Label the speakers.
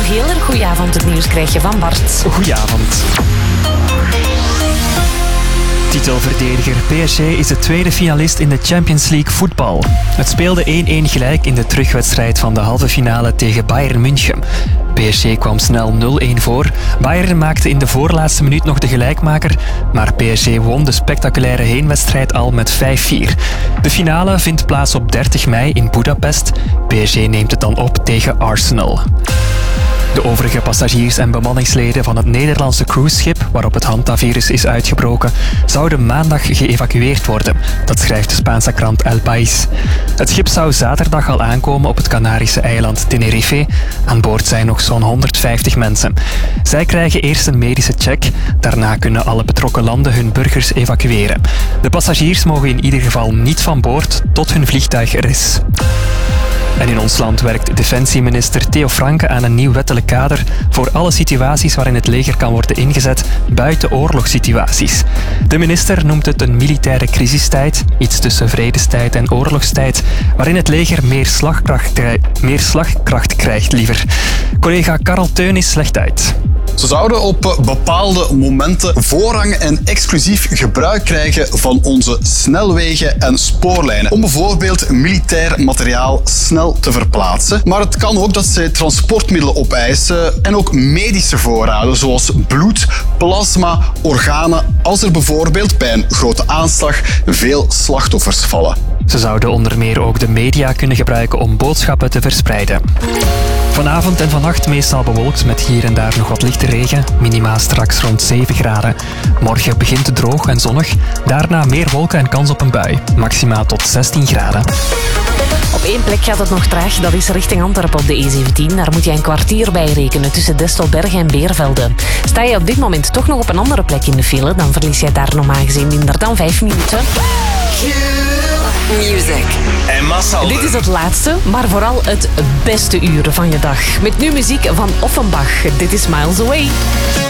Speaker 1: heel erg goedenavond. Het nieuws krijg je van Bart.
Speaker 2: Goedenavond. Titelverdediger PSG is de tweede finalist in de Champions League voetbal. Het speelde 1-1 gelijk in de terugwedstrijd van de halve finale tegen Bayern München. PSG kwam snel 0-1 voor. Bayern maakte in de voorlaatste minuut nog de gelijkmaker, maar PSG won de spectaculaire heenwedstrijd al met 5-4. De finale vindt plaats op 30 mei in Budapest. PSG neemt het dan op tegen Arsenal. De overige passagiers en bemanningsleden van het Nederlandse cruiseschip, waarop het hantavirus is uitgebroken, zouden maandag geëvacueerd worden. Dat schrijft de Spaanse krant El País. Het schip zou zaterdag al aankomen op het Canarische eiland Tenerife. Aan boord zijn nog zo'n 150 mensen. Zij krijgen eerst een medische check. Daarna kunnen alle betrokken landen hun burgers evacueren. De passagiers mogen in ieder geval niet van boord tot hun vliegtuig er is. En in ons land werkt defensieminister Theo Franke aan een nieuw wettelijk kader voor alle situaties waarin het leger kan worden ingezet buiten oorlogssituaties. De minister noemt het een militaire crisistijd, iets tussen vredestijd en oorlogstijd, waarin het leger meer slagkracht krijgt, liever. Collega Karel Teunis legt uit.
Speaker 3: Ze zouden op bepaalde momenten voorrang en exclusief gebruik krijgen van onze snelwegen en spoorlijnen, om bijvoorbeeld militair materiaal snel te verplaatsen. Maar het kan ook dat zij transportmiddelen opeisen en ook medische voorraden, zoals bloed, plasma, organen, als er bijvoorbeeld bij een grote aanslag veel slachtoffers vallen.
Speaker 2: Ze zouden onder meer ook de media kunnen gebruiken om boodschappen te verspreiden. Vanavond en vannacht meestal bewolkt met hier en daar nog wat lichte regen. Minima straks rond 7 graden. Morgen begint het droog en zonnig. Daarna meer wolken en kans op een bui. Maxima tot 16 graden.
Speaker 1: Op één plek gaat het nog traag, dat is richting Antwerpen op de E17. Daar moet je een kwartier bij rekenen tussen Destelbergen en Beervelde. Sta je op dit moment toch nog op een andere plek in de file, dan verlies je daar normaal gezien minder dan 5 minuten.
Speaker 4: Music.
Speaker 5: Emma Salder.
Speaker 1: Dit is het laatste, maar vooral het beste uur van je dag. Met nu muziek van Offenbach. Dit is Miles Away.